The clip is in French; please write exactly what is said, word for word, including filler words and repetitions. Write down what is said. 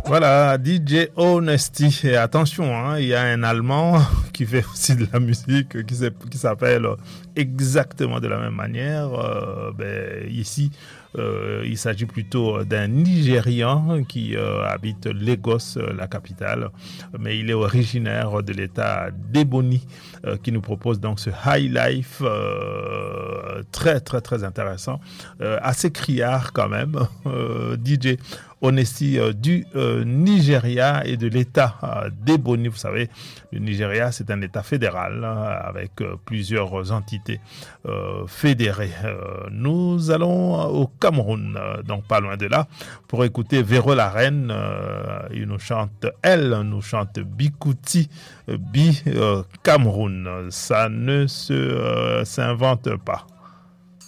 Voilà, D J Honesty. Et attention, hein, il y a un Allemand qui fait aussi de la musique qui, qui s'appelle exactement de la même manière. Euh, ben, ici, euh, il s'agit plutôt d'un Nigérian qui euh, habite Lagos, la capitale, mais il est originaire de l'État d'Ebony, euh, qui nous propose donc ce High Life euh, très très très intéressant, euh, assez criard quand même. Euh, D J Honesty euh, du euh, Nigeria et de l'État euh, d'Ebony. Vous savez, le Nigeria, c'est un État fédéral hein, avec euh, plusieurs entités euh, fédérées. Euh, nous allons au Cameroun, euh, donc pas loin de là, pour écouter Véro la Reine. Euh, il nous chante, elle nous chante Bikouti, euh, Bi euh, Cameroun. Ça ne se euh, s'invente pas.